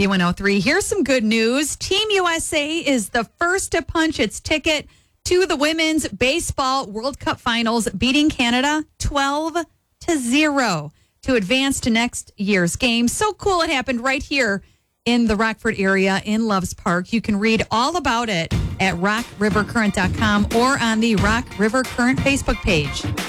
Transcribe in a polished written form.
B103. Here's some good news. Team USA is the first to punch its ticket to the Women's Baseball World Cup Finals, beating Canada 12-0 to advance to next year's game. So cool. It happened right here in the Rockford area in Loves Park. You can read all about it at rockrivercurrent.com or on the Rock River Current Facebook page.